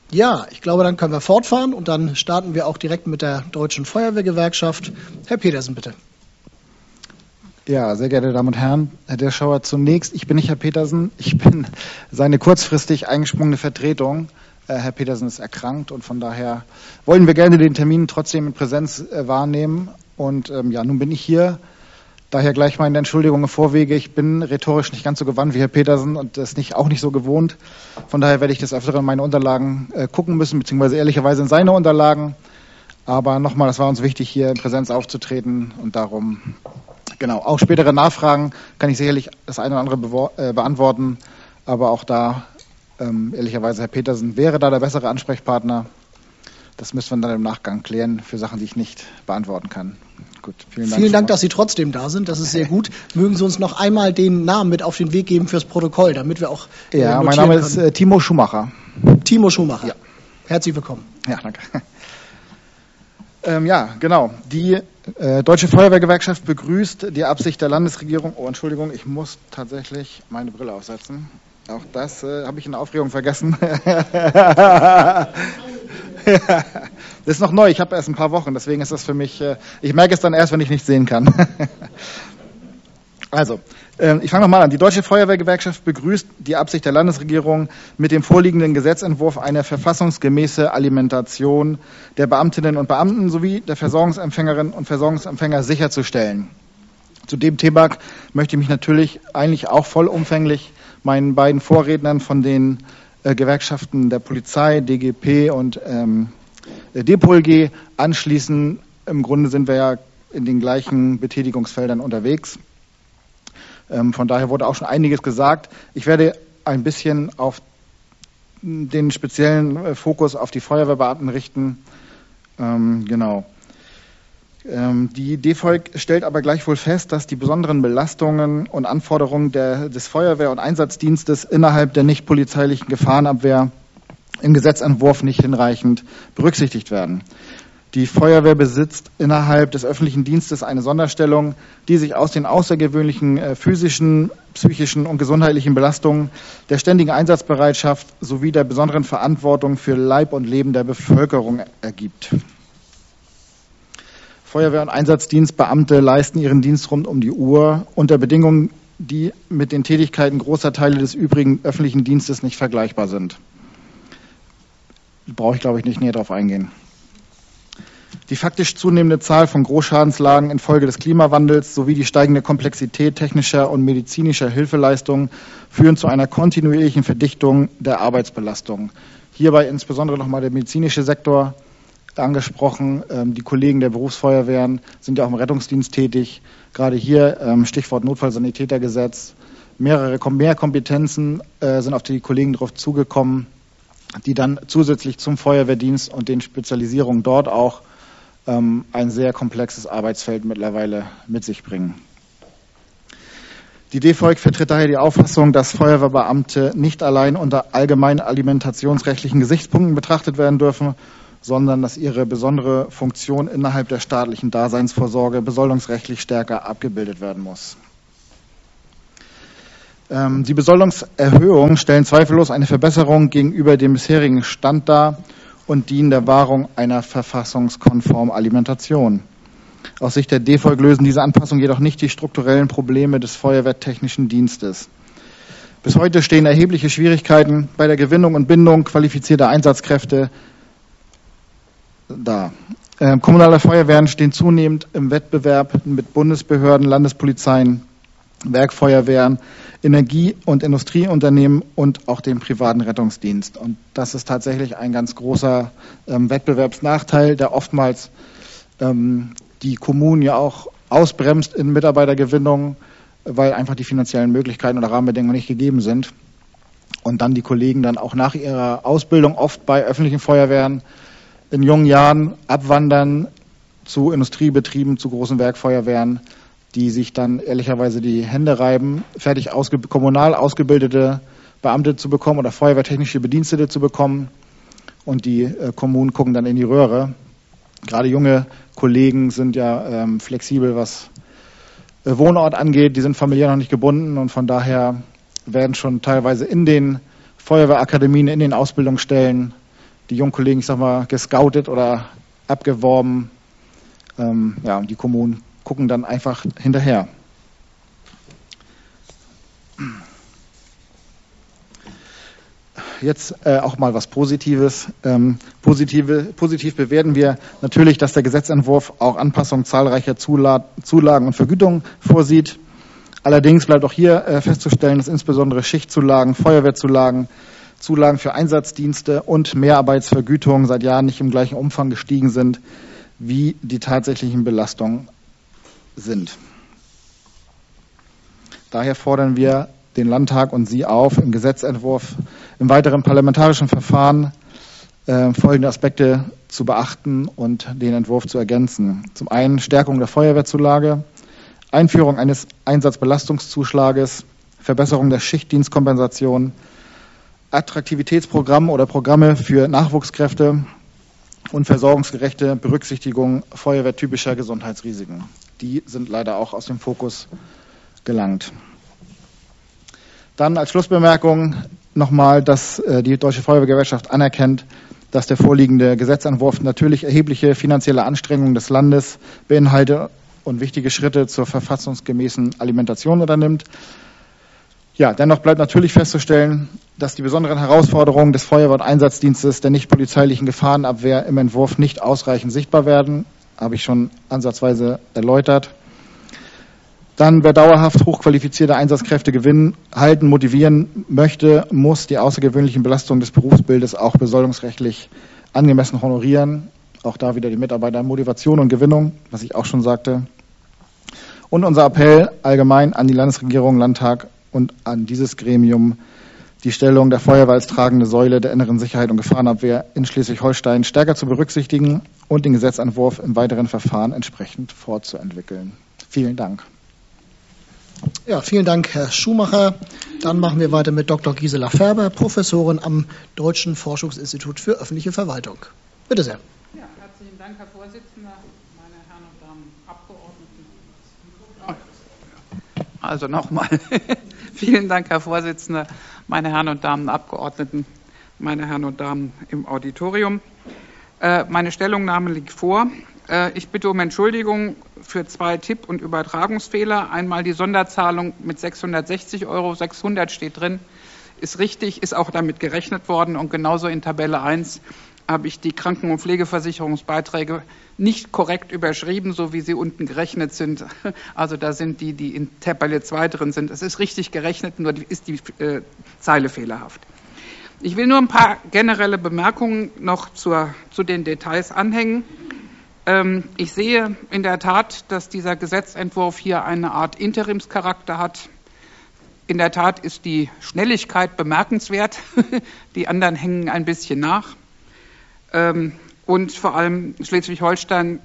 Ja, ich glaube, dann können wir fortfahren und dann starten wir auch direkt mit der Deutschen Feuerwehrgewerkschaft. Herr Petersen, bitte. Ja, sehr geehrte Damen und Herren, Herr Dirschauer, zunächst, ich bin nicht Herr Petersen, ich bin seine kurzfristig eingesprungene Vertretung. Herr Petersen ist erkrankt und von daher wollen wir gerne den Termin trotzdem in Präsenz wahrnehmen. Und nun bin ich hier. Daher gleich meine Entschuldigungen im Vorwege. Ich bin rhetorisch nicht ganz so gewandt wie Herr Petersen und das auch nicht so gewohnt. Von daher werde ich des Öfteren in meine Unterlagen gucken müssen, beziehungsweise ehrlicherweise in seine Unterlagen. Aber nochmal, das war uns wichtig, hier in Präsenz aufzutreten und darum, genau, auch spätere Nachfragen kann ich sicherlich das eine oder andere beantworten. Aber auch da, ehrlicherweise, Herr Petersen wäre da der bessere Ansprechpartner. Das müssen wir dann im Nachgang klären für Sachen, die ich nicht beantworten kann. Gut, vielen Dank, dass Sie trotzdem da sind. Das ist sehr gut. Mögen Sie uns noch einmal den Namen mit auf den Weg geben fürs Protokoll, damit wir auch Ja, mein Name ist Timo Schumacher. Timo Schumacher. Ja. Herzlich willkommen. Ja, danke. Genau. Die Deutsche Feuerwehrgewerkschaft begrüßt die Absicht der Landesregierung. Oh, Entschuldigung, ich muss tatsächlich meine Brille aufsetzen. Auch das habe ich in der Aufregung vergessen. Das ist noch neu, ich habe erst ein paar Wochen, deswegen ist das für mich, ich merke es dann erst, wenn ich nicht sehen kann. Also, ich fange nochmal an. Die Deutsche Feuerwehrgewerkschaft begrüßt die Absicht der Landesregierung, mit dem vorliegenden Gesetzentwurf eine verfassungsgemäße Alimentation der Beamtinnen und Beamten sowie der Versorgungsempfängerinnen und Versorgungsempfänger sicherzustellen. Zu dem Thema möchte ich mich natürlich eigentlich auch vollumfänglich meinen beiden Vorrednern von den Gewerkschaften der Polizei, DGP und DPOLG anschließen. Im Grunde sind wir ja in den gleichen Betätigungsfeldern unterwegs. Von daher wurde auch schon einiges gesagt. Ich werde ein bisschen auf den speziellen Fokus auf die Feuerwehrbeamten richten. Genau. Die DFOLG stellt aber gleichwohl fest, dass die besonderen Belastungen und Anforderungen des Feuerwehr- und Einsatzdienstes innerhalb der nicht polizeilichen Gefahrenabwehr im Gesetzentwurf nicht hinreichend berücksichtigt werden. Die Feuerwehr besitzt innerhalb des öffentlichen Dienstes eine Sonderstellung, die sich aus den außergewöhnlichen physischen, psychischen und gesundheitlichen Belastungen der ständigen Einsatzbereitschaft sowie der besonderen Verantwortung für Leib und Leben der Bevölkerung ergibt. Feuerwehr- und Einsatzdienstbeamte leisten ihren Dienst rund um die Uhr unter Bedingungen, die mit den Tätigkeiten großer Teile des übrigen öffentlichen Dienstes nicht vergleichbar sind. Da brauche ich, glaube ich, nicht näher darauf eingehen. Die faktisch zunehmende Zahl von Großschadenslagen infolge des Klimawandels sowie die steigende Komplexität technischer und medizinischer Hilfeleistungen führen zu einer kontinuierlichen Verdichtung der Arbeitsbelastung. Hierbei insbesondere nochmal der medizinische Sektor angesprochen. Die Kollegen der Berufsfeuerwehren sind ja auch im Rettungsdienst tätig. Gerade hier Stichwort Notfallsanitätergesetz. Mehr Kompetenzen sind auf die Kollegen drauf zugekommen, die dann zusätzlich zum Feuerwehrdienst und den Spezialisierungen dort auch ein sehr komplexes Arbeitsfeld mittlerweile mit sich bringen. Die DFOLG vertritt daher die Auffassung, dass Feuerwehrbeamte nicht allein unter allgemeinen alimentationsrechtlichen Gesichtspunkten betrachtet werden dürfen, sondern dass ihre besondere Funktion innerhalb der staatlichen Daseinsvorsorge besoldungsrechtlich stärker abgebildet werden muss. Die Besoldungserhöhungen stellen zweifellos eine Verbesserung gegenüber dem bisherigen Stand dar und dienen der Wahrung einer verfassungskonformen Alimentation. Aus Sicht der DFOLG lösen diese Anpassungen jedoch nicht die strukturellen Probleme des Feuerwehrtechnischen Dienstes. Bis heute stehen erhebliche Schwierigkeiten bei der Gewinnung und Bindung qualifizierter Einsatzkräfte da. Kommunale Feuerwehren stehen zunehmend im Wettbewerb mit Bundesbehörden, Landespolizeien, Werkfeuerwehren, Energie- und Industrieunternehmen und auch dem privaten Rettungsdienst. Und das ist tatsächlich ein ganz großer Wettbewerbsnachteil, der oftmals die Kommunen ja auch ausbremst in Mitarbeitergewinnung, weil einfach die finanziellen Möglichkeiten oder Rahmenbedingungen nicht gegeben sind. Und dann die Kollegen dann auch nach ihrer Ausbildung oft bei öffentlichen Feuerwehren in jungen Jahren abwandern zu Industriebetrieben, zu großen Werkfeuerwehren, die sich dann ehrlicherweise die Hände reiben, kommunal ausgebildete Beamte zu bekommen oder feuerwehrtechnische Bedienstete zu bekommen. Und die Kommunen gucken dann in die Röhre. Gerade junge Kollegen sind ja flexibel, was Wohnort angeht. Die sind familiär noch nicht gebunden und von daher werden schon teilweise in den Feuerwehrakademien, in den Ausbildungsstellen die jungen Kollegen, ich sag mal, gescoutet oder abgeworben. Ja, und die Kommunen gucken dann einfach hinterher. Jetzt auch mal was Positives. Positiv bewerten wir natürlich, dass der Gesetzentwurf auch Anpassungen zahlreicher Zulagen und Vergütungen vorsieht. Allerdings bleibt auch hier festzustellen, dass insbesondere Schichtzulagen, Feuerwehrzulagen, Zulagen für Einsatzdienste und Mehrarbeitsvergütungen seit Jahren nicht im gleichen Umfang gestiegen sind, wie die tatsächlichen Belastungen sind. Daher fordern wir den Landtag und Sie auf, im Gesetzentwurf im weiteren parlamentarischen Verfahren folgende Aspekte zu beachten und den Entwurf zu ergänzen. Zum einen Stärkung der Feuerwehrzulage, Einführung eines Einsatzbelastungszuschlages, Verbesserung der Schichtdienstkompensation, Attraktivitätsprogramme oder Programme für Nachwuchskräfte und versorgungsgerechte Berücksichtigung feuerwehrtypischer Gesundheitsrisiken. Die sind leider auch aus dem Fokus gelangt. Dann als Schlussbemerkung nochmal, dass die Deutsche Feuerwehrgewerkschaft anerkennt, dass der vorliegende Gesetzentwurf natürlich erhebliche finanzielle Anstrengungen des Landes beinhaltet und wichtige Schritte zur verfassungsgemäßen Alimentation unternimmt. Ja, dennoch bleibt natürlich festzustellen, dass die besonderen Herausforderungen des Feuerwehr- und Einsatzdienstes der nicht polizeilichen Gefahrenabwehr im Entwurf nicht ausreichend sichtbar werden. Habe ich schon ansatzweise erläutert. Dann, wer dauerhaft hochqualifizierte Einsatzkräfte gewinnen, halten, motivieren möchte, muss die außergewöhnlichen Belastungen des Berufsbildes auch besoldungsrechtlich angemessen honorieren. Auch da wieder die Mitarbeitermotivation und Gewinnung, was ich auch schon sagte. Und unser Appell allgemein an die Landesregierung, Landtag und an dieses Gremium, die Stellung der Feuerwehr als tragende Säule der inneren Sicherheit und Gefahrenabwehr in Schleswig-Holstein stärker zu berücksichtigen und den Gesetzentwurf im weiteren Verfahren entsprechend fortzuentwickeln. Vielen Dank. Ja, vielen Dank, Herr Schumacher. Dann machen wir weiter mit Dr. Gisela Färber, Professorin am Deutschen Forschungsinstitut für öffentliche Verwaltung. Bitte sehr. Ja, herzlichen Dank, Herr Vorsitzender, meine Herren und Damen Abgeordneten. Also nochmal, vielen Dank, Herr Vorsitzender, meine Herren und Damen Abgeordneten, meine Herren und Damen im Auditorium. Meine Stellungnahme liegt vor. Ich bitte um Entschuldigung für 2 Tipp- und Übertragungsfehler. Einmal die Sonderzahlung mit 660 €, 600 steht drin, ist richtig, ist auch damit gerechnet worden. Und genauso in Tabelle 1 habe ich die Kranken- und Pflegeversicherungsbeiträge nicht korrekt überschrieben, so wie sie unten gerechnet sind. Also da sind die, die in Tabelle 2 drin sind. Es ist richtig gerechnet, nur ist die Zeile fehlerhaft. Ich will nur ein paar generelle Bemerkungen noch zu den Details anhängen. Ich sehe in der Tat, dass dieser Gesetzentwurf hier eine Art Interimscharakter hat. In der Tat ist die Schnelligkeit bemerkenswert. Die anderen hängen ein bisschen nach. Und vor allem Schleswig-Holstein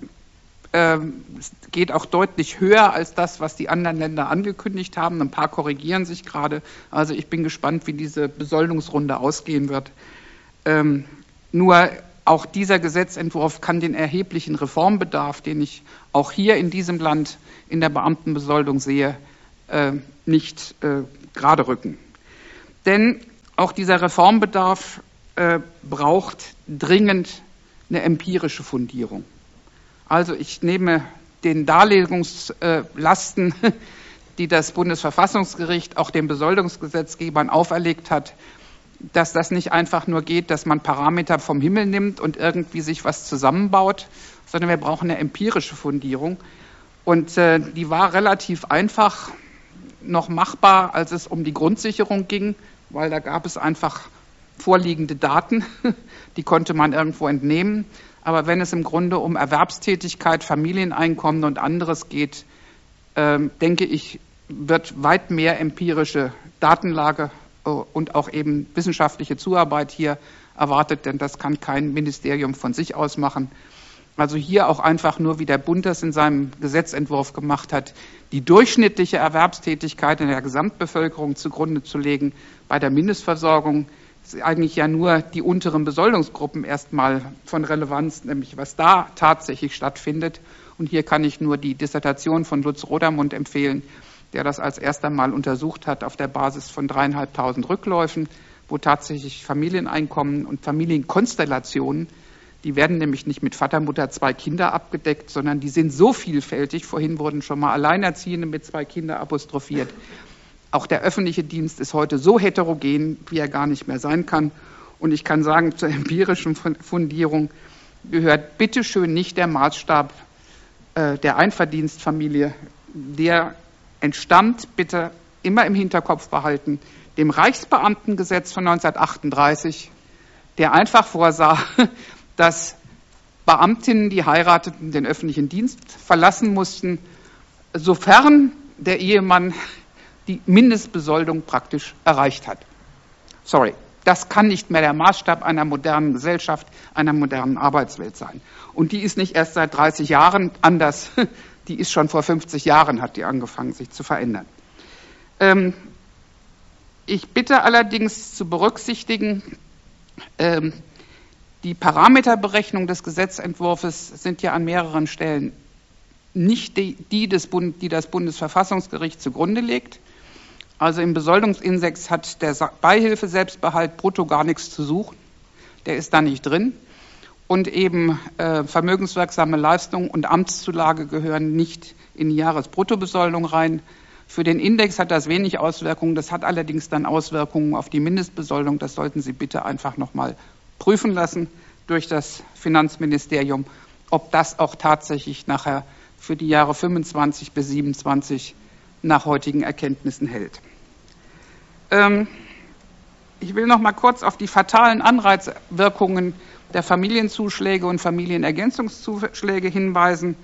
geht auch deutlich höher als das, was die anderen Länder angekündigt haben. Ein paar korrigieren sich gerade. Also ich bin gespannt, wie diese Besoldungsrunde ausgehen wird. Nur auch dieser Gesetzentwurf kann den erheblichen Reformbedarf, den ich auch hier in diesem Land in der Beamtenbesoldung sehe, nicht gerade rücken. Denn auch dieser Reformbedarf braucht dringend eine empirische Fundierung. Also ich nehme den Darlegungslasten, die das Bundesverfassungsgericht auch den Besoldungsgesetzgebern auferlegt hat, dass das nicht einfach nur geht, dass man Parameter vom Himmel nimmt und irgendwie sich was zusammenbaut, sondern wir brauchen eine empirische Fundierung. Und die war relativ einfach noch machbar, als es um die Grundsicherung ging, weil da gab es einfach vorliegende Daten, die konnte man irgendwo entnehmen. Aber wenn es im Grunde um Erwerbstätigkeit, Familieneinkommen und anderes geht, denke ich, wird weit mehr empirische Datenlage und auch eben wissenschaftliche Zuarbeit hier erwartet, denn das kann kein Ministerium von sich aus machen. Also hier auch einfach nur, wie der Bund das in seinem Gesetzentwurf gemacht hat, die durchschnittliche Erwerbstätigkeit in der Gesamtbevölkerung zugrunde zu legen. Bei der Mindestversorgung ist eigentlich ja nur die unteren Besoldungsgruppen erstmal von Relevanz, nämlich was da tatsächlich stattfindet. Und hier kann ich nur die Dissertation von Lutz Rodermund empfehlen, der das als erster Mal untersucht hat auf der Basis von 3.500 Rückläufen, wo tatsächlich Familieneinkommen und Familienkonstellationen, die werden nämlich nicht mit Vater, Mutter, 2 Kinder abgedeckt, sondern die sind so vielfältig. Vorhin wurden schon mal Alleinerziehende mit 2 Kindern apostrophiert. Auch der öffentliche Dienst ist heute so heterogen, wie er gar nicht mehr sein kann. Und ich kann sagen, zur empirischen Fundierung gehört bitteschön nicht der Maßstab der Einverdienstfamilie. Der entstammt, bitte immer im Hinterkopf behalten, dem Reichsbeamtengesetz von 1938, der einfach vorsah, dass Beamtinnen, die heirateten, den öffentlichen Dienst verlassen mussten, sofern der Ehemann die Mindestbesoldung praktisch erreicht hat. Sorry, das kann nicht mehr der Maßstab einer modernen Gesellschaft, einer modernen Arbeitswelt sein. Und die ist nicht erst seit 30 Jahren anders, die ist schon vor 50 Jahren, hat die angefangen, sich zu verändern. Ich bitte allerdings zu berücksichtigen, die Parameterberechnung des Gesetzentwurfs sind ja an mehreren Stellen nicht die das Bundesverfassungsgericht zugrunde legt. Also im Besoldungsindex hat der Beihilfe-Selbstbehalt brutto gar nichts zu suchen. Der ist da nicht drin. Und eben vermögenswirksame Leistungen und Amtszulage gehören nicht in die Jahresbruttobesoldung rein. Für den Index hat das wenig Auswirkungen. Das hat allerdings dann Auswirkungen auf die Mindestbesoldung. Das sollten Sie bitte einfach nochmal prüfen lassen durch das Finanzministerium, ob das auch tatsächlich nachher für die Jahre 25 bis 27 nach heutigen Erkenntnissen hält. Ich will noch mal kurz auf die fatalen Anreizwirkungen der Familienzuschläge und Familienergänzungszuschläge hinweisen.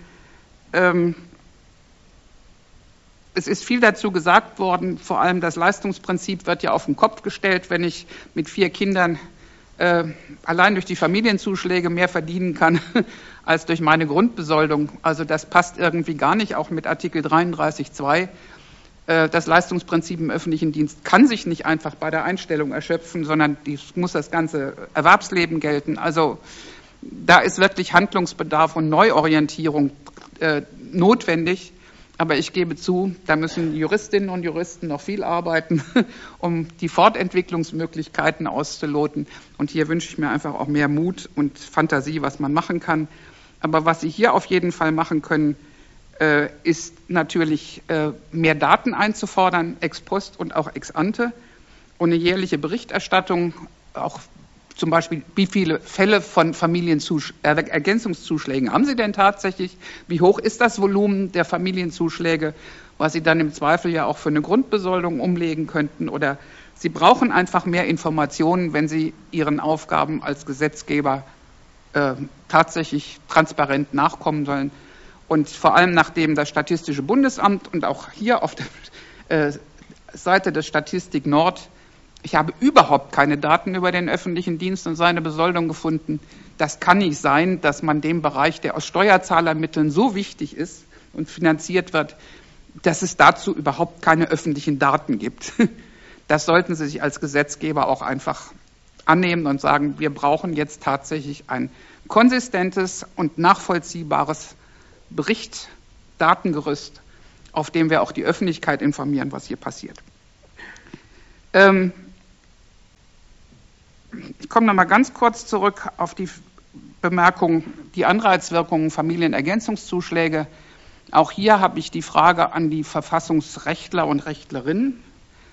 Es ist viel dazu gesagt worden, vor allem das Leistungsprinzip wird ja auf den Kopf gestellt, wenn ich mit 4 Kindern allein durch die Familienzuschläge mehr verdienen kann als durch meine Grundbesoldung. Also das passt irgendwie gar nicht, auch mit Artikel 33.2. Das Leistungsprinzip im öffentlichen Dienst kann sich nicht einfach bei der Einstellung erschöpfen, sondern dies muss das ganze Erwerbsleben gelten. Also da ist wirklich Handlungsbedarf und Neuorientierung notwendig. Aber ich gebe zu, da müssen Juristinnen und Juristen noch viel arbeiten, um die Fortentwicklungsmöglichkeiten auszuloten. Und hier wünsche ich mir einfach auch mehr Mut und Fantasie, was man machen kann. Aber was Sie hier auf jeden Fall machen können, ist natürlich mehr Daten einzufordern, ex post und auch ex ante. Und eine jährliche Berichterstattung, auch zum Beispiel, wie viele Fälle von Familienergänzungszuschlägen haben Sie denn tatsächlich? Wie hoch ist das Volumen der Familienzuschläge, was Sie dann im Zweifel ja auch für eine Grundbesoldung umlegen könnten? Oder Sie brauchen einfach mehr Informationen, wenn Sie Ihren Aufgaben als Gesetzgeber tatsächlich transparent nachkommen sollen. Und vor allem nachdem das Statistische Bundesamt und auch hier auf der Seite des Statistik Nord, ich habe überhaupt keine Daten über den öffentlichen Dienst und seine Besoldung gefunden. Das kann nicht sein, dass man dem Bereich, der aus Steuerzahlermitteln so wichtig ist und finanziert wird, dass es dazu überhaupt keine öffentlichen Daten gibt. Das sollten Sie sich als Gesetzgeber auch einfach annehmen und sagen, wir brauchen jetzt tatsächlich ein konsistentes und nachvollziehbares Datengerüst, auf dem wir auch die Öffentlichkeit informieren, was hier passiert. Ich komme noch mal ganz kurz zurück auf die Bemerkung, die Anreizwirkungen Familienergänzungszuschläge. Auch hier habe ich die Frage an die Verfassungsrechtler und Rechtlerinnen.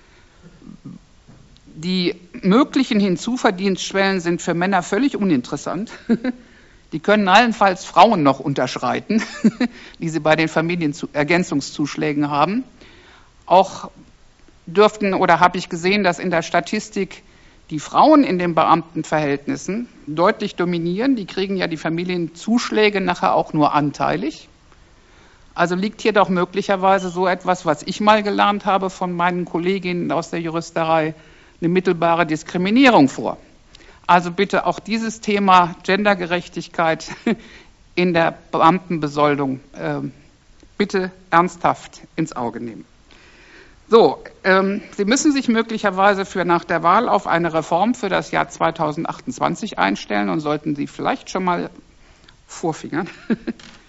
Die möglichen Hinzuverdienstschwellen sind für Männer völlig uninteressant. Die können allenfalls Frauen noch unterschreiten, die sie bei den Familienergänzungszuschlägen haben. Auch dürften oder habe ich gesehen, dass in der Statistik die Frauen in den Beamtenverhältnissen deutlich dominieren. Die kriegen ja die Familienzuschläge nachher auch nur anteilig. Also liegt hier doch möglicherweise so etwas, was ich mal gelernt habe von meinen Kolleginnen aus der Juristerei, eine mittelbare Diskriminierung vor. Also bitte auch dieses Thema Gendergerechtigkeit in der Beamtenbesoldung bitte ernsthaft ins Auge nehmen. So, Sie müssen sich möglicherweise für nach der Wahl auf eine Reform für das Jahr 2028 einstellen und sollten Sie vielleicht schon mal vorfingern.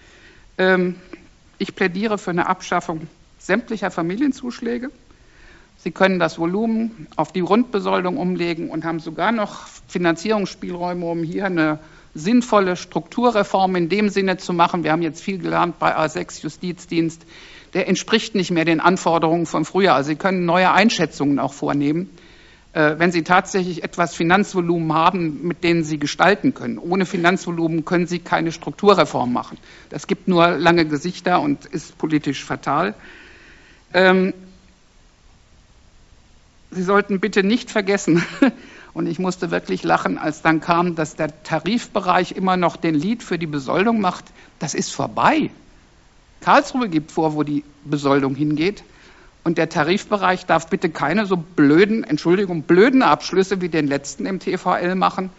Ich plädiere für eine Abschaffung sämtlicher Familienzuschläge, Sie können das Volumen auf die Grundbesoldung umlegen und haben sogar noch Finanzierungsspielräume, um hier eine sinnvolle Strukturreform in dem Sinne zu machen. Wir haben jetzt viel gelernt bei A6 Justizdienst. Der entspricht nicht mehr den Anforderungen von früher. Also Sie können neue Einschätzungen auch vornehmen, wenn Sie tatsächlich etwas Finanzvolumen haben, mit denen Sie gestalten können. Ohne Finanzvolumen können Sie keine Strukturreform machen. Das gibt nur lange Gesichter und ist politisch fatal. Sie sollten bitte nicht vergessen, und ich musste wirklich lachen, als dann kam, dass der Tarifbereich immer noch den Lead für die Besoldung macht. Das ist vorbei. Karlsruhe gibt vor, wo die Besoldung hingeht. Und der Tarifbereich darf bitte keine so blöden Abschlüsse wie den letzten im TVL machen.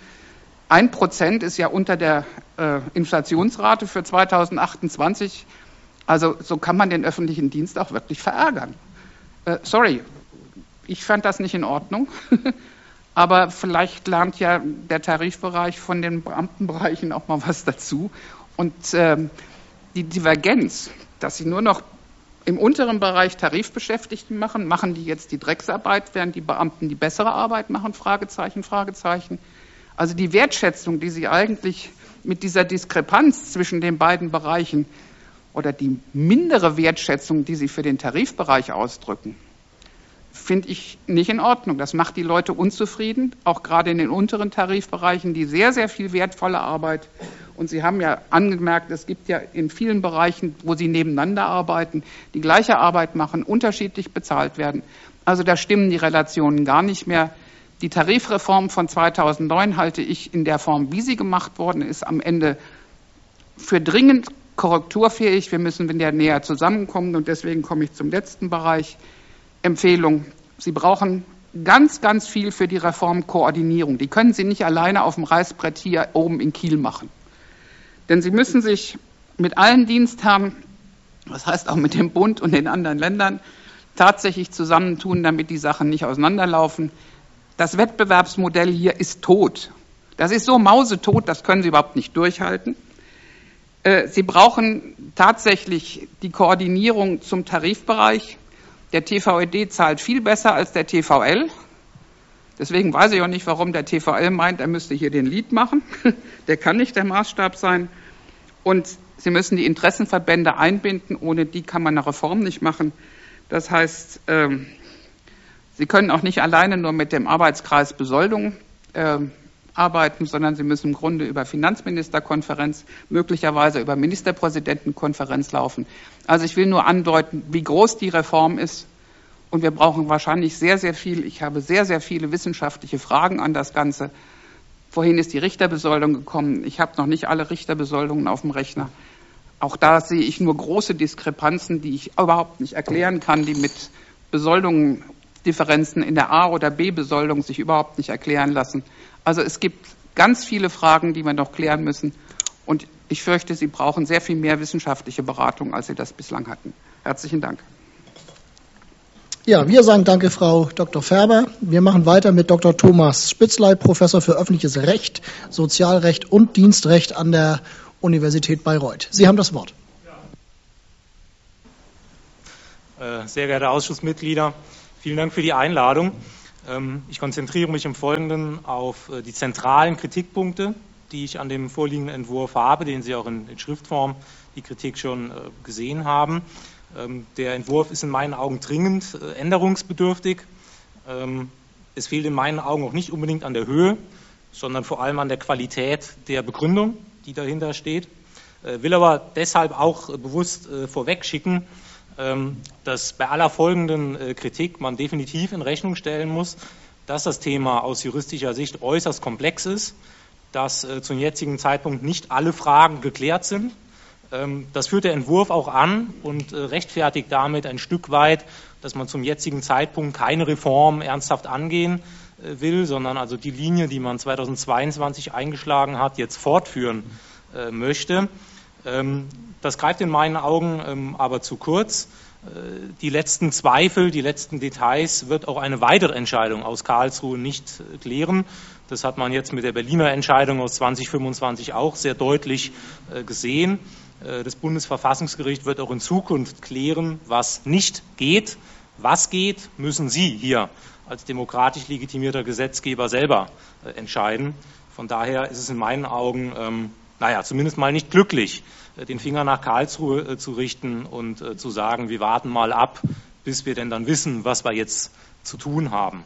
1% ist ja unter der Inflationsrate für 2028. Also so kann man den öffentlichen Dienst auch wirklich verärgern. Sorry, ich fand das nicht in Ordnung. Aber vielleicht lernt ja der Tarifbereich von den Beamtenbereichen auch mal was dazu. Und die Divergenz, dass sie nur noch im unteren Bereich Tarifbeschäftigten machen, machen die jetzt die Drecksarbeit, während die Beamten die bessere Arbeit machen? Fragezeichen, Fragezeichen. Also die Wertschätzung, die sie eigentlich mit dieser Diskrepanz zwischen den beiden Bereichen oder die mindere Wertschätzung, die sie für den Tarifbereich ausdrücken, finde ich nicht in Ordnung. Das macht die Leute unzufrieden, auch gerade in den unteren Tarifbereichen, die sehr, sehr viel wertvolle Arbeit. Und Sie haben ja angemerkt, es gibt ja in vielen Bereichen, wo Sie nebeneinander arbeiten, die gleiche Arbeit machen, unterschiedlich bezahlt werden. Also da stimmen die Relationen gar nicht mehr. Die Tarifreform von 2009 halte ich in der Form, wie sie gemacht worden ist, am Ende für dringend korrekturfähig. Wir müssen wieder näher zusammenkommen und deswegen komme ich zum letzten Bereich. Empfehlung. Sie brauchen ganz, ganz viel für die Reformkoordinierung. Die können Sie nicht alleine auf dem Reißbrett hier oben in Kiel machen. Denn Sie müssen sich mit allen Dienstherren, das heißt auch mit dem Bund und den anderen Ländern, tatsächlich zusammentun, damit die Sachen nicht auseinanderlaufen. Das Wettbewerbsmodell hier ist tot. Das ist so mausetot, das können Sie überhaupt nicht durchhalten. Sie brauchen tatsächlich die Koordinierung zum Tarifbereich. Der TVED zahlt viel besser als der TVL. Deswegen weiß ich auch nicht, warum der TVL meint, er müsste hier den Lead machen. Der kann nicht der Maßstab sein. Und Sie müssen die Interessenverbände einbinden. Ohne die kann man eine Reform nicht machen. Das heißt, Sie können auch nicht alleine nur mit dem Arbeitskreis Besoldung arbeiten, sondern Sie müssen im Grunde über Finanzministerkonferenz, möglicherweise über Ministerpräsidentenkonferenz laufen. Also ich will nur andeuten, wie groß die Reform ist. Und wir brauchen wahrscheinlich sehr, sehr viel. Ich habe sehr, sehr viele wissenschaftliche Fragen an das Ganze. Vorhin ist die Richterbesoldung gekommen. Ich habe noch nicht alle Richterbesoldungen auf dem Rechner. Auch da sehe ich nur große Diskrepanzen, die ich überhaupt nicht erklären kann, die mit Besoldungen, Differenzen in der A- oder B-Besoldung sich überhaupt nicht erklären lassen. Also es gibt ganz viele Fragen, die wir noch klären müssen. Und ich fürchte, Sie brauchen sehr viel mehr wissenschaftliche Beratung, als Sie das bislang hatten. Herzlichen Dank. Ja, wir sagen danke, Frau Dr. Färber. Wir machen weiter mit Dr. Thomas Spitzley, Professor für öffentliches Recht, Sozialrecht und Dienstrecht an der Universität Bayreuth. Sie haben das Wort. Sehr geehrte Ausschussmitglieder, vielen Dank für die Einladung. Ich konzentriere mich im Folgenden auf die zentralen Kritikpunkte, die ich an dem vorliegenden Entwurf habe, den Sie auch in Schriftform die Kritik schon gesehen haben. Der Entwurf ist in meinen Augen dringend änderungsbedürftig. Es fehlt in meinen Augen auch nicht unbedingt an der Höhe, sondern vor allem an der Qualität der Begründung, die dahinter steht. Will aber deshalb auch bewusst vorwegschicken, dass bei aller folgenden Kritik man definitiv in Rechnung stellen muss, dass das Thema aus juristischer Sicht äußerst komplex ist, dass zum jetzigen Zeitpunkt nicht alle Fragen geklärt sind. Das führt der Entwurf auch an und rechtfertigt damit ein Stück weit, dass man zum jetzigen Zeitpunkt keine Reform ernsthaft angehen will, sondern also die Linie, die man 2022 eingeschlagen hat, jetzt fortführen möchte. Das greift in meinen Augen aber zu kurz. Die letzten Zweifel, die letzten Details wird auch eine weitere Entscheidung aus Karlsruhe nicht klären. Das hat man jetzt mit der Berliner Entscheidung aus 2025 auch sehr deutlich gesehen. Das Bundesverfassungsgericht wird auch in Zukunft klären, was nicht geht, Was geht, müssen Sie hier als demokratisch legitimierter Gesetzgeber selber entscheiden. Von daher ist es in meinen Augen, zumindest mal nicht glücklich, den Finger nach Karlsruhe zu richten und zu sagen, wir warten mal ab, bis wir denn dann wissen, was wir jetzt zu tun haben.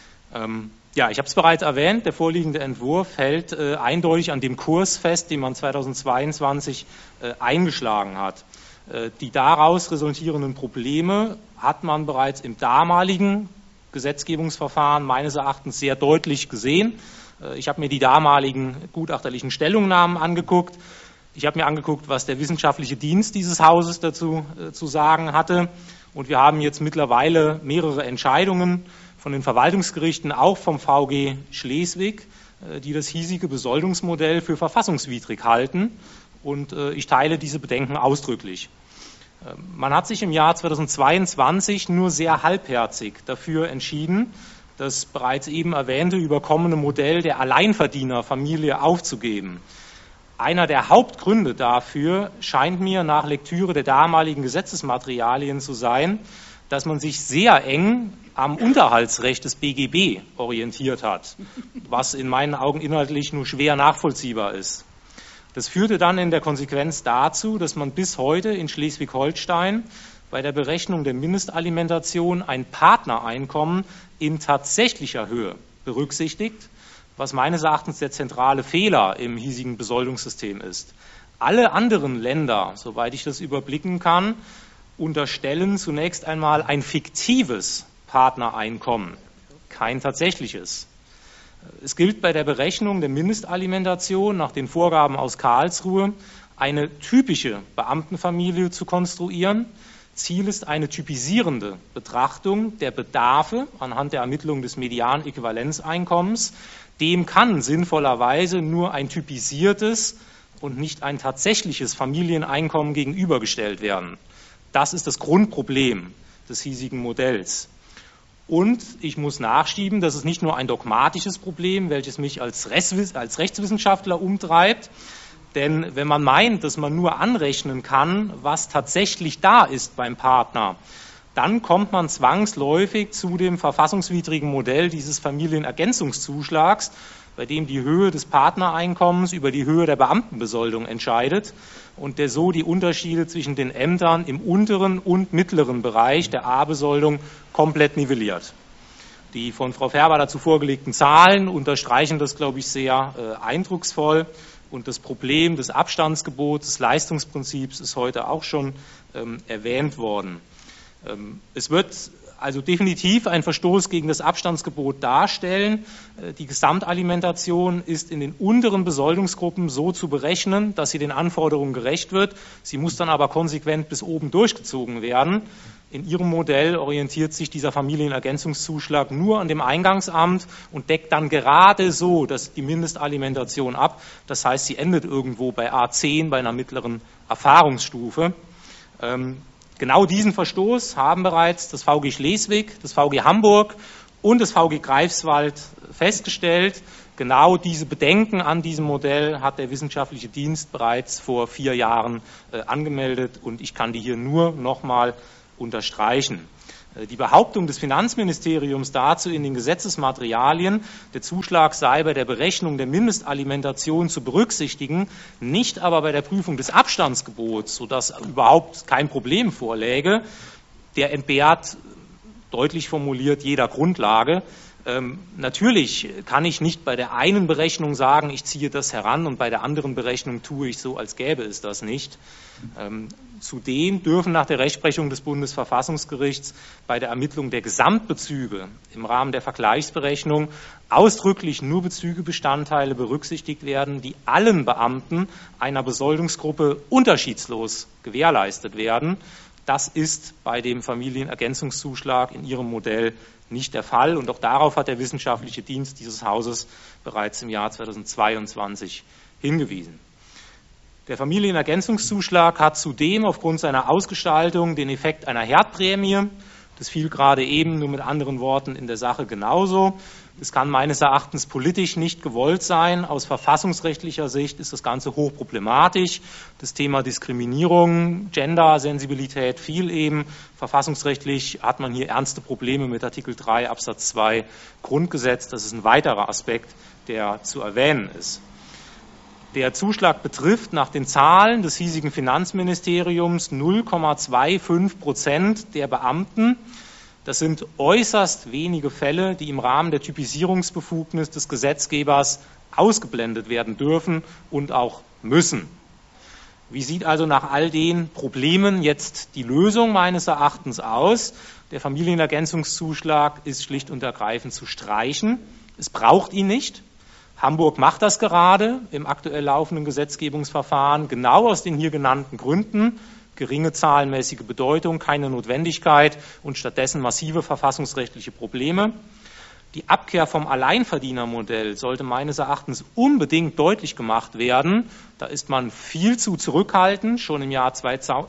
Ich habe es bereits erwähnt, der vorliegende Entwurf hält eindeutig an dem Kurs fest, den man 2022 eingeschlagen hat. Die daraus resultierenden Probleme hat man bereits im damaligen Gesetzgebungsverfahren meines Erachtens sehr deutlich gesehen. Ich habe mir die damaligen gutachterlichen Stellungnahmen angeguckt. Ich habe mir angeguckt, was der wissenschaftliche Dienst dieses Hauses dazu zu sagen hatte. Und wir haben jetzt mittlerweile mehrere Entscheidungen von den Verwaltungsgerichten, auch vom VG Schleswig, die das hiesige Besoldungsmodell für verfassungswidrig halten. Und ich teile diese Bedenken ausdrücklich. Man hat sich im Jahr 2022 nur sehr halbherzig dafür entschieden, das bereits eben erwähnte überkommene Modell der Alleinverdienerfamilie aufzugeben. Einer der Hauptgründe dafür scheint mir nach Lektüre der damaligen Gesetzesmaterialien zu sein, dass man sich sehr eng am Unterhaltsrecht des BGB orientiert hat, was in meinen Augen inhaltlich nur schwer nachvollziehbar ist. Das führte dann in der Konsequenz dazu, dass man bis heute in Schleswig-Holstein bei der Berechnung der Mindestalimentation ein Partnereinkommen in tatsächlicher Höhe berücksichtigt, was meines Erachtens der zentrale Fehler im hiesigen Besoldungssystem ist. Alle anderen Länder, soweit ich das überblicken kann, unterstellen zunächst einmal ein fiktives Partnereinkommen, kein tatsächliches. Es gilt bei der Berechnung der Mindestalimentation nach den Vorgaben aus Karlsruhe, eine typische Beamtenfamilie zu konstruieren. Ziel ist eine typisierende Betrachtung der Bedarfe anhand der Ermittlung des Medianäquivalenzeinkommens. Dem kann sinnvollerweise nur ein typisiertes und nicht ein tatsächliches Familieneinkommen gegenübergestellt werden. Das ist das Grundproblem des hiesigen Modells. Und ich muss nachschieben, das ist nicht nur ein dogmatisches Problem, welches mich als Rechtswissenschaftler umtreibt. Denn wenn man meint, dass man nur anrechnen kann, was tatsächlich da ist beim Partner, dann kommt man zwangsläufig zu dem verfassungswidrigen Modell dieses Familienergänzungszuschlags, bei dem die Höhe des Partnereinkommens über die Höhe der Beamtenbesoldung entscheidet und der so die Unterschiede zwischen den Ämtern im unteren und mittleren Bereich der A-Besoldung komplett nivelliert. Die von Frau Färber dazu vorgelegten Zahlen unterstreichen das, glaube ich, sehr eindrucksvoll. Und das Problem des Abstandsgebots, des Leistungsprinzips ist heute auch schon erwähnt worden. Es wird also definitiv ein Verstoß gegen das Abstandsgebot darstellen. Die Gesamtalimentation ist in den unteren Besoldungsgruppen so zu berechnen, dass sie den Anforderungen gerecht wird. Sie muss dann aber konsequent bis oben durchgezogen werden. In Ihrem Modell orientiert sich dieser Familienergänzungszuschlag nur an dem Eingangsamt und deckt dann gerade so die Mindestalimentation ab. Das heißt, sie endet irgendwo bei A10, bei einer mittleren Erfahrungsstufe. Genau diesen Verstoß haben bereits das VG Schleswig, das VG Hamburg und das VG Greifswald festgestellt. Genau diese Bedenken an diesem Modell hat der wissenschaftliche Dienst bereits vor 4 Jahren angemeldet und ich kann die hier nur nochmal unterstreichen. Die Behauptung des Finanzministeriums dazu in den Gesetzesmaterialien, der Zuschlag sei bei der Berechnung der Mindestalimentation zu berücksichtigen, nicht aber bei der Prüfung des Abstandsgebots, sodass überhaupt kein Problem vorläge, der entbehrt deutlich formuliert jeder Grundlage. Natürlich kann ich nicht bei der einen Berechnung sagen, ich ziehe das heran und bei der anderen Berechnung tue ich so, als gäbe es das nicht. Zudem dürfen nach der Rechtsprechung des Bundesverfassungsgerichts bei der Ermittlung der Gesamtbezüge im Rahmen der Vergleichsberechnung ausdrücklich nur Bezügebestandteile berücksichtigt werden, die allen Beamten einer Besoldungsgruppe unterschiedslos gewährleistet werden. Das ist bei dem Familienergänzungszuschlag in Ihrem Modell nicht der Fall. Und auch darauf hat der wissenschaftliche Dienst dieses Hauses bereits im Jahr 2022 hingewiesen. Der Familienergänzungszuschlag hat zudem aufgrund seiner Ausgestaltung den Effekt einer Herdprämie. Das fiel gerade eben, nur mit anderen Worten in der Sache genauso. Es kann meines Erachtens politisch nicht gewollt sein. Aus verfassungsrechtlicher Sicht ist das Ganze hochproblematisch. Das Thema Diskriminierung, Gender-Sensibilität fiel eben. Verfassungsrechtlich hat man hier ernste Probleme mit Artikel 3 Absatz 2 Grundgesetz. Das ist ein weiterer Aspekt, der zu erwähnen ist. Der Zuschlag betrifft nach den Zahlen des hiesigen Finanzministeriums 0,25% der Beamten. Das sind äußerst wenige Fälle, die im Rahmen der Typisierungsbefugnis des Gesetzgebers ausgeblendet werden dürfen und auch müssen. Wie sieht also nach all den Problemen jetzt die Lösung meines Erachtens aus? Der Familienergänzungszuschlag ist schlicht und ergreifend zu streichen. Es braucht ihn nicht. Hamburg macht das gerade im aktuell laufenden Gesetzgebungsverfahren, genau aus den hier genannten Gründen. Geringe zahlenmäßige Bedeutung, keine Notwendigkeit und stattdessen massive verfassungsrechtliche Probleme. Die Abkehr vom Alleinverdienermodell sollte meines Erachtens unbedingt deutlich gemacht werden. Da ist man viel zu zurückhaltend, schon im Jahr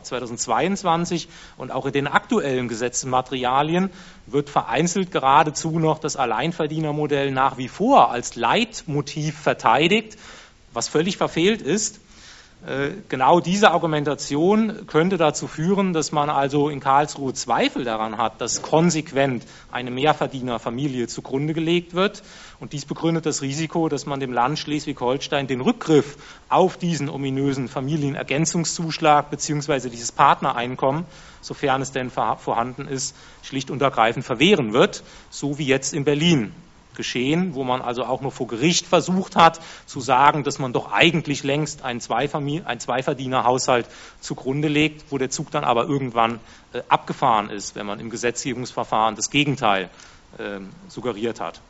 2022 und auch in den aktuellen Gesetzesmaterialien wird vereinzelt geradezu noch das Alleinverdienermodell nach wie vor als Leitmotiv verteidigt, was völlig verfehlt ist. Genau diese Argumentation könnte dazu führen, dass man also in Karlsruhe Zweifel daran hat, dass konsequent eine Mehrverdienerfamilie zugrunde gelegt wird. Und dies begründet das Risiko, dass man dem Land Schleswig-Holstein den Rückgriff auf diesen ominösen Familienergänzungszuschlag bzw. dieses Partnereinkommen, sofern es denn vorhanden ist, schlicht und ergreifend verwehren wird, so wie jetzt in Berlin geschehen, wo man also auch noch vor Gericht versucht hat, zu sagen, dass man doch eigentlich längst einen Zweiverdienerhaushalt zugrunde legt, wo der Zug dann aber irgendwann abgefahren ist, wenn man im Gesetzgebungsverfahren das Gegenteil suggeriert hat.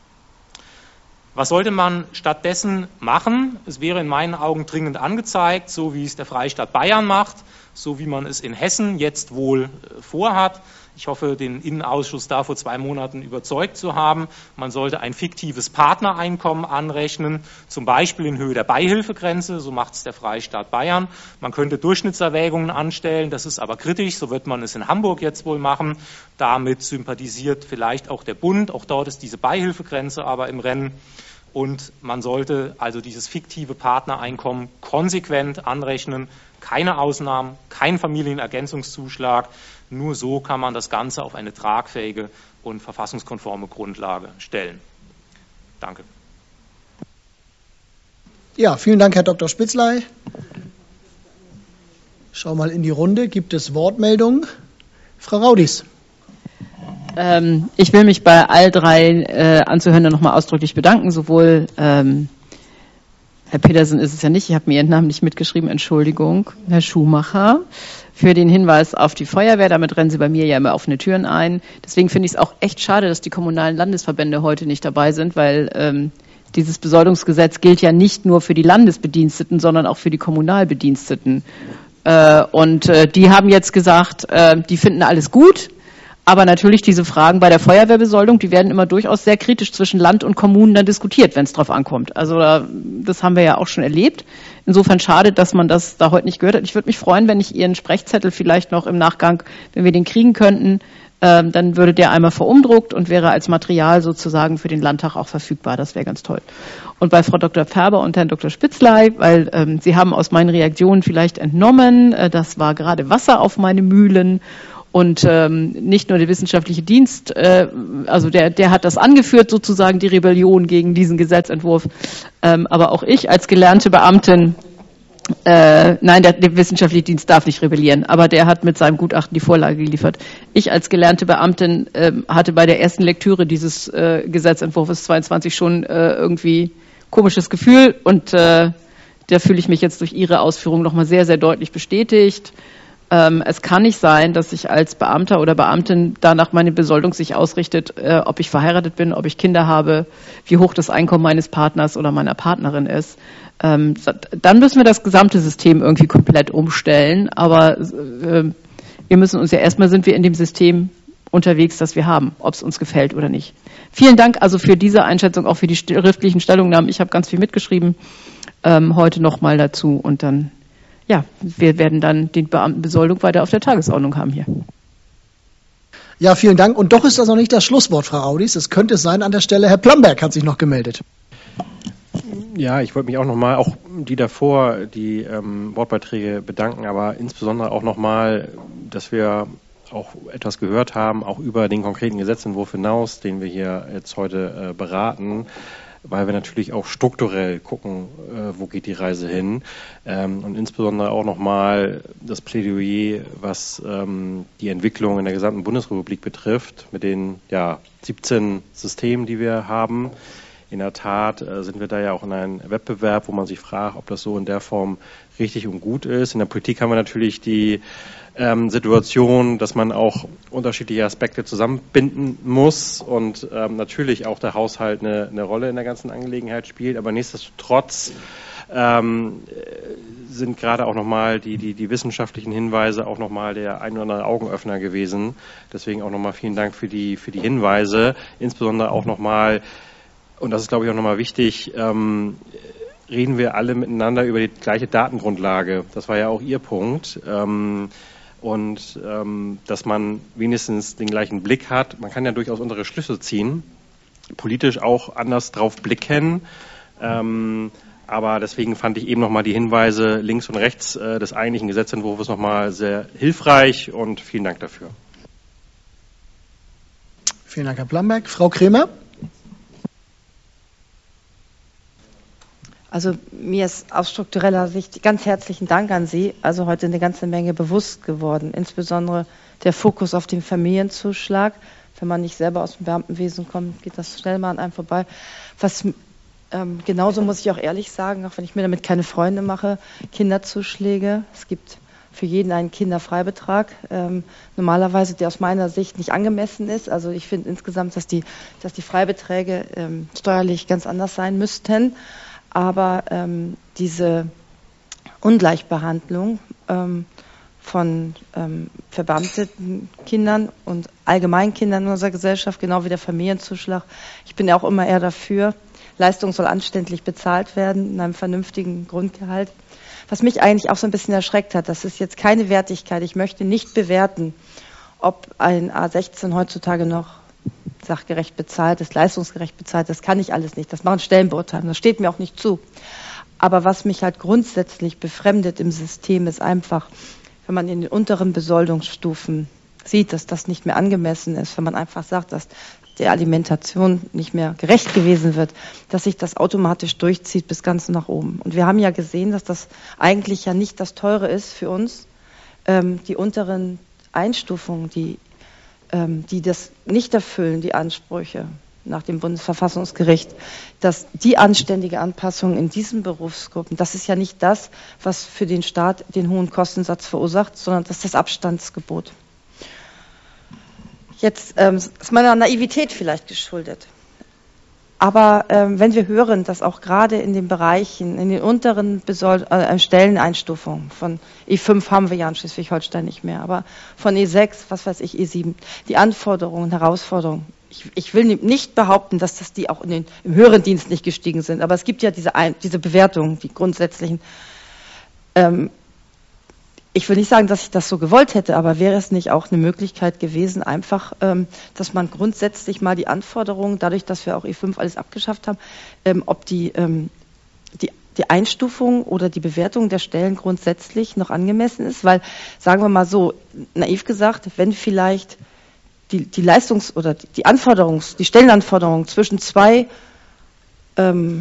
Was sollte man stattdessen machen? Es wäre in meinen Augen dringend angezeigt, so wie es der Freistaat Bayern macht, so wie man es in Hessen jetzt wohl vorhat. Ich hoffe, den Innenausschuss da vor 2 Monaten überzeugt zu haben. Man sollte ein fiktives Partnereinkommen anrechnen, zum Beispiel in Höhe der Beihilfegrenze, so macht es der Freistaat Bayern. Man könnte Durchschnittserwägungen anstellen, das ist aber kritisch, so wird man es in Hamburg jetzt wohl machen. Damit sympathisiert vielleicht auch der Bund, auch dort ist diese Beihilfegrenze aber im Rennen. Und man sollte also dieses fiktive Partnereinkommen konsequent anrechnen, keine Ausnahmen, kein Familienergänzungszuschlag. Nur so kann man das Ganze auf eine tragfähige und verfassungskonforme Grundlage stellen. Danke. Ja, vielen Dank, Herr Dr. Spitzley. Schau mal in die Runde. Gibt es Wortmeldungen? Frau Raudis. Ich will mich bei all 3 Anzuhörenden nochmal ausdrücklich bedanken. Sowohl Herr Petersen ist es ja nicht, ich habe mir Ihren Namen nicht mitgeschrieben, Entschuldigung, Herr Schumacher, für den Hinweis auf die Feuerwehr. Damit rennen Sie bei mir ja immer offene Türen ein. Deswegen finde ich es auch echt schade, dass die kommunalen Landesverbände heute nicht dabei sind, weil dieses Besoldungsgesetz gilt ja nicht nur für die Landesbediensteten, sondern auch für die Kommunalbediensteten. Und die haben jetzt gesagt, die finden alles gut. Aber natürlich diese Fragen bei der Feuerwehrbesoldung, die werden immer durchaus sehr kritisch zwischen Land und Kommunen dann diskutiert, wenn es drauf ankommt. Also das haben wir ja auch schon erlebt. Insofern schade, dass man das da heute nicht gehört hat. Ich würde mich freuen, wenn ich Ihren Sprechzettel vielleicht noch im Nachgang, wenn wir den kriegen könnten, dann würde der einmal verumdruckt und wäre als Material sozusagen für den Landtag auch verfügbar. Das wäre ganz toll. Und bei Frau Dr. Färber und Herrn Dr. Spitzley, weil Sie haben aus meinen Reaktionen vielleicht entnommen, das war gerade Wasser auf meine Mühlen. Und nicht nur der wissenschaftliche Dienst, also der hat das angeführt, sozusagen die Rebellion gegen diesen Gesetzentwurf, aber auch ich als gelernte Beamtin, nein, der wissenschaftliche Dienst darf nicht rebellieren, aber der hat mit seinem Gutachten die Vorlage geliefert. Ich als gelernte Beamtin hatte bei der ersten Lektüre dieses Gesetzentwurfs 22 schon irgendwie komisches Gefühl und da fühle ich mich jetzt durch Ihre Ausführungen nochmal sehr, sehr deutlich bestätigt. Es kann nicht sein, dass ich als Beamter oder Beamtin danach meine Besoldung sich ausrichtet, ob ich verheiratet bin, ob ich Kinder habe, wie hoch das Einkommen meines Partners oder meiner Partnerin ist. Dann müssen wir das gesamte System irgendwie komplett umstellen. Aber wir müssen uns ja erstmal sind wir in dem System unterwegs, das wir haben, ob es uns gefällt oder nicht. Vielen Dank also für diese Einschätzung, auch für die schriftlichen Stellungnahmen. Ich habe ganz viel mitgeschrieben, heute nochmal dazu und dann ja, wir werden dann die Beamtenbesoldung weiter auf der Tagesordnung haben hier. Ja, vielen Dank. Und doch ist das noch nicht das Schlusswort, Frau Audis. Es könnte es sein an der Stelle. Herr Plamberg hat sich noch gemeldet. Ja, ich wollte mich auch nochmal, auch die davor, die Wortbeiträge bedanken, aber insbesondere auch nochmal, dass wir auch etwas gehört haben, auch über den konkreten Gesetzentwurf hinaus, den wir hier jetzt heute beraten, weil wir natürlich auch strukturell gucken, wo geht die Reise hin, und insbesondere auch nochmal das Plädoyer, was die Entwicklung in der gesamten Bundesrepublik betrifft, mit den 17 Systemen, die wir haben. In der Tat sind wir da ja auch in einem Wettbewerb, wo man sich fragt, ob das so in der Form richtig und gut ist. In der Politik haben wir natürlich die Situation, dass man auch unterschiedliche Aspekte zusammenbinden muss und natürlich auch der Haushalt eine Rolle in der ganzen Angelegenheit spielt. Aber nichtsdestotrotz sind gerade auch nochmal die wissenschaftlichen Hinweise auch nochmal der ein oder andere Augenöffner gewesen. Deswegen auch nochmal vielen Dank für die Hinweise. Insbesondere auch nochmal, und das ist, glaube ich, auch nochmal wichtig, reden wir alle miteinander über die gleiche Datengrundlage. Das war ja auch Ihr Punkt. Dass man wenigstens den gleichen Blick hat. Man kann ja durchaus unsere Schlüsse ziehen, politisch auch anders drauf blicken. Aber deswegen fand ich eben nochmal die Hinweise links und rechts des eigentlichen Gesetzentwurfs nochmal sehr hilfreich und vielen Dank dafür. Vielen Dank, Herr Plamberg. Frau Kremer? Also mir ist aus struktureller Sicht ganz herzlichen Dank an Sie. Also heute eine ganze Menge bewusst geworden. Insbesondere der Fokus auf den Familienzuschlag. Wenn man nicht selber aus dem Beamtenwesen kommt, geht das schnell mal an einem vorbei. Genauso muss ich auch ehrlich sagen, auch wenn ich mir damit keine Freunde mache, Kinderzuschläge. Es gibt für jeden einen Kinderfreibetrag, normalerweise der aus meiner Sicht nicht angemessen ist. Also ich finde insgesamt, dass die Freibeträge steuerlich ganz anders sein müssten. Aber diese Ungleichbehandlung von verbeamteten Kindern und allgemeinen Kindern in unserer Gesellschaft, genau wie der Familienzuschlag, ich bin ja auch immer eher dafür, Leistung soll anständig bezahlt werden, in einem vernünftigen Grundgehalt. Was mich eigentlich auch so ein bisschen erschreckt hat, das ist jetzt keine Wertigkeit. Ich möchte nicht bewerten, ob ein A16 heutzutage noch sachgerecht bezahlt ist, leistungsgerecht bezahlt, das kann ich alles nicht. Das machen Stellenbeurteilungen, das steht mir auch nicht zu. Aber was mich halt grundsätzlich befremdet im System ist einfach, wenn man in den unteren Besoldungsstufen sieht, dass das nicht mehr angemessen ist, wenn man einfach sagt, dass der Alimentation nicht mehr gerecht gewesen wird, dass sich das automatisch durchzieht bis ganz nach oben. Und wir haben ja gesehen, dass das eigentlich ja nicht das Teure ist für uns, die unteren Einstufungen, die das nicht erfüllen, die Ansprüche nach dem Bundesverfassungsgericht, dass die anständige Anpassung in diesen Berufsgruppen, das ist ja nicht das, was für den Staat den hohen Kostensatz verursacht, sondern das ist das Abstandsgebot. Jetzt ist meiner Naivität vielleicht geschuldet. Aber wenn wir hören, dass auch gerade in den Bereichen, in den unteren Stelleneinstufungen, von E5 haben wir ja in Schleswig-Holstein nicht mehr, aber von E6, was weiß ich, E7, die Anforderungen, Herausforderungen, ich will nicht behaupten, dass das die auch im höheren Dienst nicht gestiegen sind, aber es gibt ja diese Bewertungen, die grundsätzlichen. Ich will nicht sagen, dass ich das so gewollt hätte, aber wäre es nicht auch eine Möglichkeit gewesen, einfach, dass man grundsätzlich mal die Anforderungen, dadurch, dass wir auch E5 alles abgeschafft haben, ob die Einstufung oder die Bewertung der Stellen grundsätzlich noch angemessen ist, weil, sagen wir mal so, naiv gesagt, wenn vielleicht die Stellenanforderungen zwischen zwei